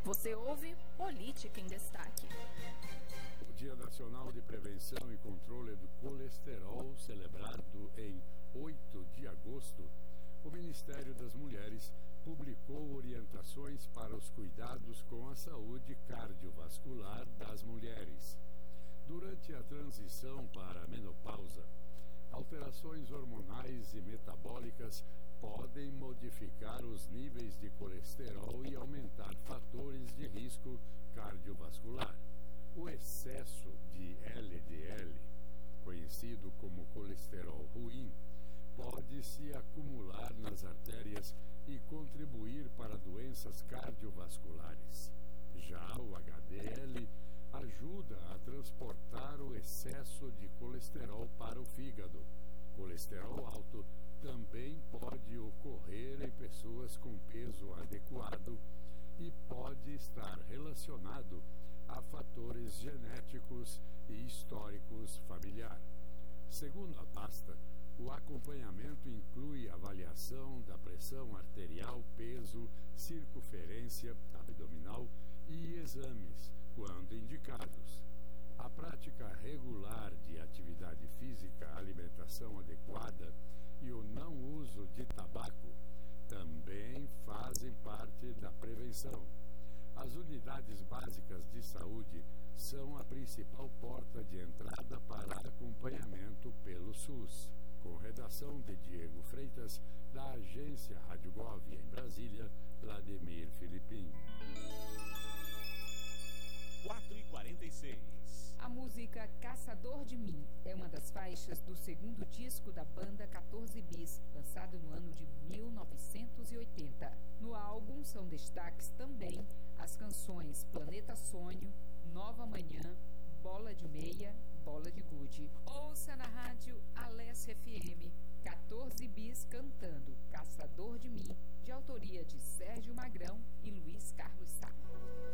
Você ouve Política em Destaque. O Dia Nacional de Prevenção e Controle do Colesterol, celebrado em 8 de agosto, o Ministério das Mulheres publicou orientações para os cuidados com a saúde cardiovascular das mulheres. Durante a transição para a menopausa, alterações hormonais e metabólicas podem modificar os níveis de colesterol e aumentar fatores de risco cardiovascular. O excesso de LDL, conhecido como colesterol ruim, pode se acumular nas artérias e contribuir para doenças cardiovasculares. Já o HDL ajuda a transportar o excesso de colesterol para o fígado. Colesterol alto também pode ocorrer em pessoas com peso adequado e pode estar relacionado a fatores genéticos e históricos familiar. Segundo a pasta, o acompanhamento inclui avaliação da pressão arterial, peso, circunferência abdominal e exames, quando indicados. A prática regular de atividade física, alimentação adequada e o não uso de tabaco também fazem parte da prevenção. As unidades básicas de saúde são a principal porta de entrada para acompanhamento pelo SUS. Com redação de Diego Freitas, da agência Rádio Gov em Brasília, Vladimir Filipim. 4h46. A música Caçador de Mim é uma das faixas do segundo disco da banda 14 Bis, lançado no ano de 1980. No álbum são destaques também as canções Planeta Sonho, Nova Manhã, Bola de Meia, Bola de Gude. Ouça na rádio Alesse FM, 14 Bis cantando Caçador de Mim, de autoria de Sérgio Magrão e Luiz Carlos Sá.